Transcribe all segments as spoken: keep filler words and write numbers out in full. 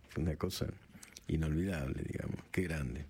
fue una cosa inolvidable, digamos, qué grande.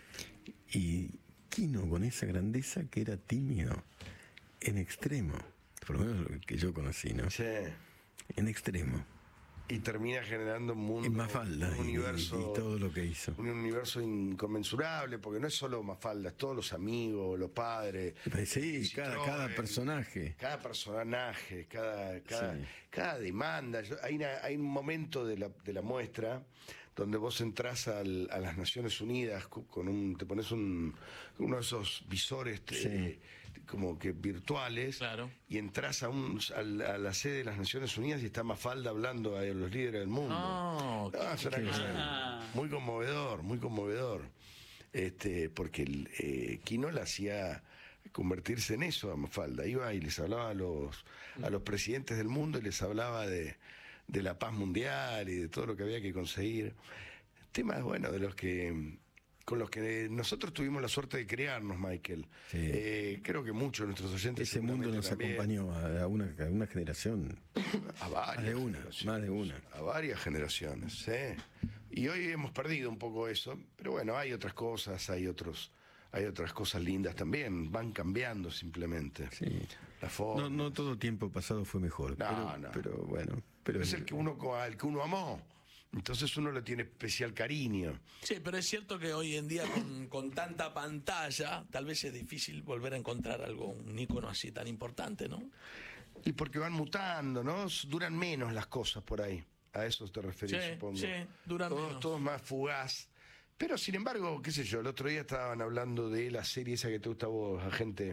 Y Quino con esa grandeza que era tímido en extremo, por lo menos lo que yo conocí, ¿no? Sí. En extremo. Y termina generando un mundo, En Mafalda, un y, universo, y, y todo lo que hizo. Un universo inconmensurable, porque no es solo Mafalda, es todos los amigos, los padres. Sí, cada, cada personaje. Cada personaje, cada, cada, sí. cada demanda. Yo, hay, una, hay un momento de la, de la muestra donde vos entrás al, a las Naciones Unidas con un, te pones un, uno de esos visores sí. eh, como que virtuales, claro. y entras a, un, a, la, a la sede de las Naciones Unidas y está Mafalda hablando a los líderes del mundo. Oh, no, es una cosa muy conmovedor, muy conmovedor. Este, porque el, eh, Quino la hacía convertirse en eso a Mafalda. Iba y les hablaba a los, a los presidentes del mundo y les hablaba de, de la paz mundial y de todo lo que había que conseguir. Temas, bueno, de los que con los que nosotros tuvimos la suerte de crearnos, Michael. Sí. Eh, creo que muchos de nuestros oyentes... Ese mundo nos también acompañó a una, a una generación. A varias. Más de una, más de una. A varias generaciones, ¿sí? Y hoy hemos perdido un poco eso, pero bueno, hay otras cosas, hay otros... Hay otras cosas lindas también, van cambiando simplemente. Sí. La forma. No, no todo tiempo pasado fue mejor. No, pero, no. pero bueno. Pero es el que uno al que uno amó. Entonces uno le tiene especial cariño. Sí, pero es cierto que hoy en día con, con tanta pantalla, tal vez es difícil volver a encontrar algo, un ícono así tan importante, ¿no? Y porque van mutando, ¿no? Duran menos las cosas por ahí. A eso te referís, sí, supongo. Sí, duran todo, menos. Todo es más fugaz. Pero sin embargo, qué sé yo, el otro día estaban hablando de la serie esa que te gusta a vos, agente,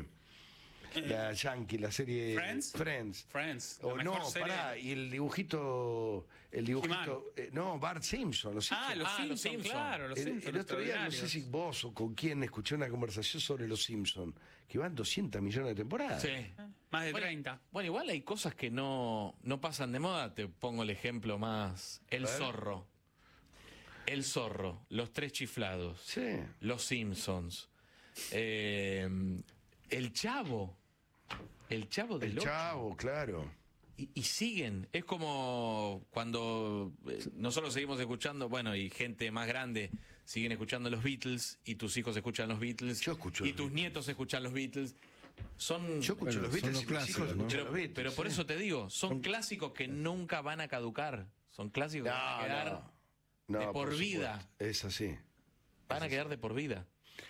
la Yankee, la serie Friends. Friends. Friends. O no, serie. pará, y el dibujito, el dibujito, eh, no, Bart Simpson, los Ah, Simpsons. los Ah, Simpsons, los Simpson. claro, los El, Simpsons. el otro día, no sé si vos o con quién, escuché una conversación sobre los Simpsons, que van doscientos millones de temporadas. Sí. Más de Bueno, treinta. Bueno, igual hay cosas que no, no pasan de moda. Te pongo el ejemplo más. El A ver. Zorro. El Zorro. Los Tres Chiflados. Sí. Los Simpsons. Eh, el Chavo. El Chavo del El Ocho. Chavo, claro. Y, y siguen. Es como cuando eh, nosotros seguimos escuchando, bueno, y gente más grande siguen escuchando los Beatles, y tus hijos escuchan los Beatles. Yo escucho Y los tus Beatles. nietos escuchan los Beatles. Son, Yo escucho Bueno, los Beatles son los y mis clásicos, hijos ¿no? escuchan pero, los Beatles. pero por sí. eso te digo, son clásicos que nunca van a caducar. Son clásicos que van a No, quedar no. No, de por, vida. supuesto. Es así. Van a quedar de por vida.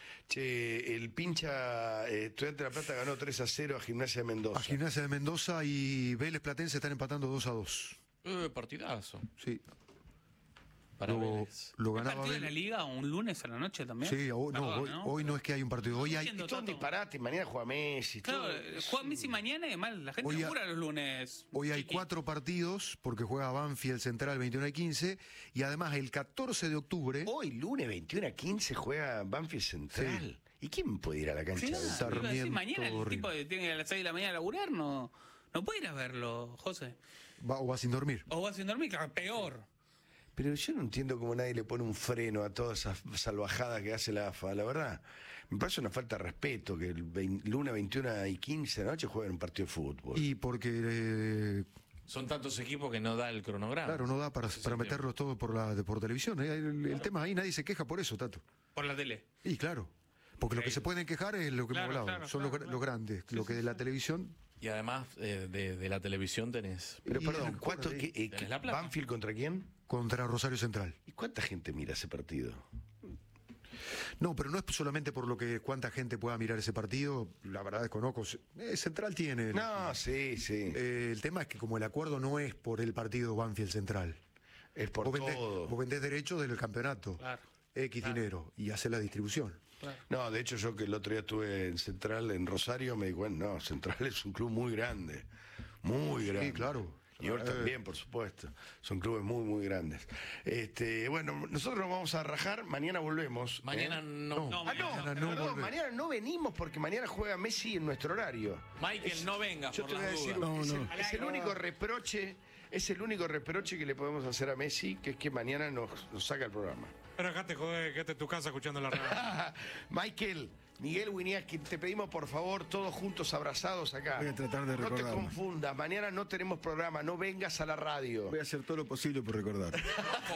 Che, el pincha eh, Estudiante de La Plata ganó tres a cero a Gimnasia de Mendoza. A Gimnasia de Mendoza y Vélez Platense están empatando dos a dos. Eh, partidazo. Sí. Para Lo, Vélez. lo ¿Hay ganaba partido en la Vélez. liga un lunes a la noche también? Sí, hoy, no, Perdón, hoy, hoy no es que hay un partido. Hoy hay. Entiendo. Es todo un Toto. disparate, mañana juega Messi. Claro, todo. juega Messi mañana y además la gente Hoy ha- labura los lunes. Hoy hay Chiqui. cuatro partidos porque juega Banfield Central veintiuno y quince y además el catorce de octubre Hoy, lunes veintiuno a quince, juega Banfield Central. ¿Y quién puede ir a la cancha? Sí, de iba a Banfield? decir, Sarmiento, mañana el River. tipo que tiene que ir a las seis de la mañana a laburar, no, no puede ir a verlo, José. va, o va sin dormir. O va sin dormir, claro, peor. Pero yo no entiendo cómo nadie le pone un freno a todas esas salvajadas que hace la A F A, la verdad. Me parece una falta de respeto que el vein- lunes veintiuno y quince de la noche jueguen un partido de fútbol. Y porque, eh, Son tantos equipos que no da el cronograma. claro, no da para, Ese es para el tema. meterlos todos por, la, de- por televisión. ¿eh? El, el tema ahí nadie se queja por eso, Tato. Por la tele. Y claro. Porque lo que se pueden quejar es lo que Claro, hemos hablado. claro, Son claro, los, claro. los grandes. lo que de la televisión. Y además eh, de, de la televisión tenés. Pero y perdón, el ¿cuánto, jugador qué- eh, tenés qué- la plata. ¿Banfield contra quién? Contra Rosario Central. ¿Y cuánta gente mira ese partido? No, pero no es solamente por lo que cuánta gente pueda mirar ese partido. La verdad desconozco. Eh, Central tiene. No, sí, sí. Eh, el tema es que como el acuerdo no es por el partido Banfield Central. es por vos vendés, todo. vos vendés derechos del campeonato. Claro. X Claro. dinero. Y hace la distribución. Claro. No, de hecho yo que el otro día estuve en Central, en Rosario, me di cuenta, no, Central es un club muy grande, muy grande. Sí, claro. Y ahora Eh. también, por supuesto. Son clubes muy, muy grandes. Este, bueno, nosotros nos vamos a rajar, mañana volvemos. Mañana ¿eh? no. No, Ah, no, mañana no perdón, volvemos. mañana no venimos porque mañana juega Messi en nuestro horario. Michael, no vengas Yo por te voy a las decir, dudas. No, es, no. El, es el único reproche, es el único reproche que le podemos hacer a Messi, que es que mañana nos, nos saca el programa. Pero acá te jodés, quédate en tu casa escuchando la radio. Michael, Miguel Winiaski, te pedimos por favor, todos juntos abrazados acá. Voy a tratar de No te recordarme. confundas, mañana no tenemos programa, no vengas a la radio. Voy a hacer todo lo posible por recordar.